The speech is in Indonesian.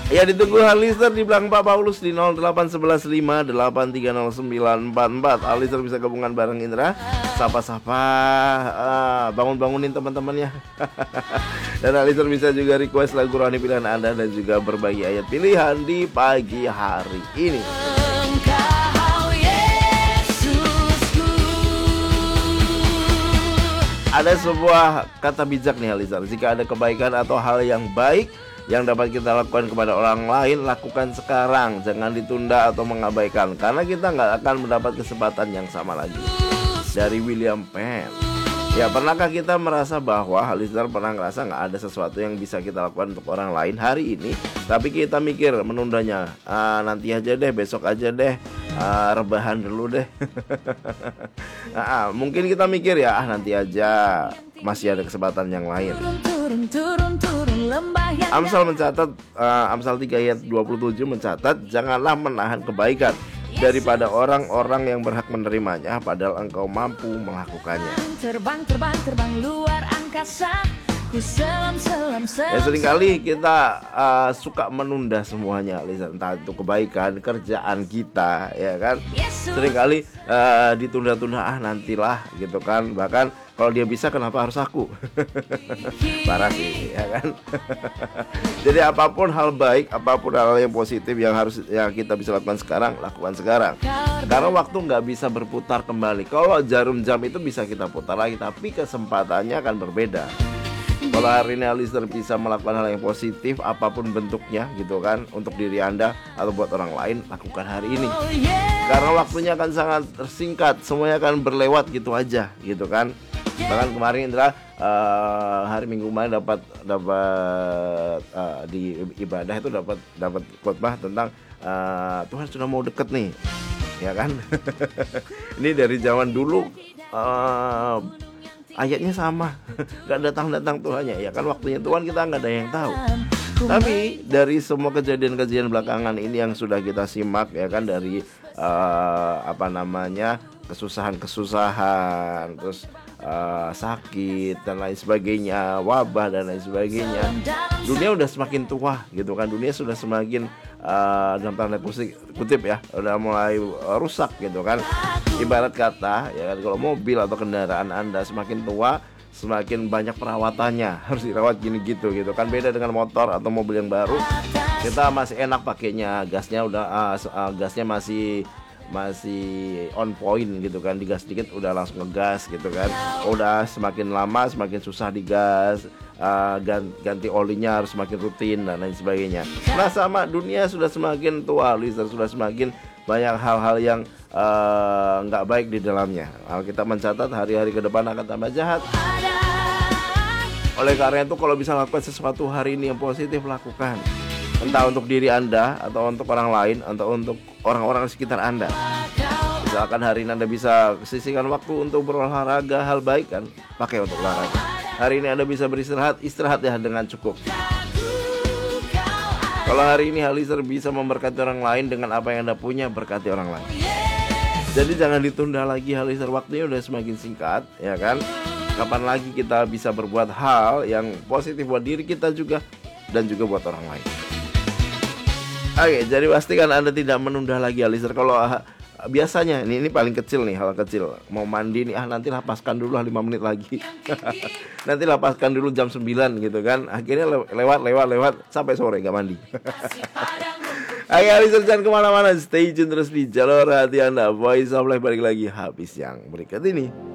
Ya, ditunggu Alister di belakang Pak Paulus di 08115830944. Alister bisa gabungan bareng Indra. Sapa-sapa, bangun-bangunin teman-temannya. Dan Alister bisa juga request lagu rohani pilihan Anda dan juga berbagi ayat pilihan di pagi hari ini. Ada sebuah kata bijak nih Alister. Jika ada kebaikan atau hal yang baik yang dapat kita lakukan kepada orang lain, lakukan sekarang, jangan ditunda atau mengabaikan, karena kita nggak akan mendapat kesempatan yang sama lagi. Dari William Penn. Ya, pernahkah kita merasa bahwa Alister pernah ngerasa nggak ada sesuatu yang bisa kita lakukan untuk orang lain hari ini, tapi kita mikir menundanya, nanti aja deh, besok aja deh, rebahan dulu deh. Mungkin kita mikir ya, nanti aja, masih ada kesempatan yang lain. Amsal mencatat, Amsal 3 ayat 27 mencatat, janganlah menahan kebaikan daripada orang-orang yang berhak menerimanya, padahal engkau mampu melakukannya. Terbang luar angkasa. Ya, seringkali kita suka menunda semuanya, entah itu kebaikan, kerjaan kita, ya kan. Seringkali ditunda-tunda, nantilah gitu kan. Bahkan kalau dia bisa, kenapa harus aku? Parah sih, ya kan. Jadi apapun hal baik, apapun hal yang positif yang kita bisa lakukan sekarang, lakukan sekarang. Karena waktu nggak bisa berputar kembali. Kalau jarum jam itu bisa kita putar lagi, tapi kesempatannya akan berbeda. Kalau hari ini Alister bisa melakukan hal yang positif, apapun bentuknya gitu kan, untuk diri Anda atau buat orang lain, lakukan hari ini. Karena waktunya akan sangat tersingkat, semuanya akan berlewat gitu aja gitu kan. Bahkan kemarin Indra hari Minggu kemarin dapat di ibadah itu dapat khotbah tentang Tuhan sudah mau deket nih, ya kan. Ini dari zaman dulu, ayatnya sama, gak datang Tuhannya, ya kan. Waktunya Tuhan kita gak ada yang tahu. Tapi dari semua kejadian-kejadian belakangan ini yang sudah kita simak, ya kan, dari kesusahan, terus sakit dan lain sebagainya, wabah dan lain sebagainya, dunia udah semakin tua gitu kan. Dunia sudah semakin dalam tanda kutip ya, udah mulai rusak gitu kan. Ibarat kata, ya kan, kalau mobil atau kendaraan Anda semakin tua, semakin banyak perawatannya, harus dirawat gini gitu kan. Beda dengan motor atau mobil yang baru, kita masih enak pakainya, gasnya masih on point gitu kan. Digas dikit udah langsung ngegas gitu kan. Udah semakin lama semakin susah digas, ganti olinya harus semakin rutin dan lain sebagainya. Nah, sama dunia sudah semakin tua, sudah semakin banyak hal-hal yang nggak baik di dalamnya. Alkitab mencatat hari-hari ke depan akan tambah jahat. Oleh karena itu, kalau bisa lakukan sesuatu hari ini yang positif, lakukan. Entah untuk diri Anda, atau untuk orang lain, atau untuk orang-orang sekitar Anda. Misalkan hari ini Anda bisa sisihkan waktu untuk berolahraga, hal baik kan, pakai untuk olahraga. Hari ini Anda bisa beristirahat, istirahat ya dengan cukup. Kalau hari ini Alister bisa memberkati orang lain dengan apa yang Anda punya, berkati orang lain. Jadi jangan ditunda lagi Alister, waktunya udah semakin singkat, ya kan. Kapan lagi kita bisa berbuat hal yang positif buat diri kita juga, dan juga buat orang lain. Oke, jadi pastikan Anda tidak menunda lagi Alister. Kalau biasanya ini paling kecil nih, hal kecil, mau mandi nih, nanti lapaskan dulu 5 menit lagi. Nanti lapaskan dulu jam 9 gitu kan. Akhirnya lewat sampai sore gak mandi. Oke, Alister, jangan kemana-mana, stay tune terus di jalur hati Anda. Voice of Life balik lagi habis yang berikut ini.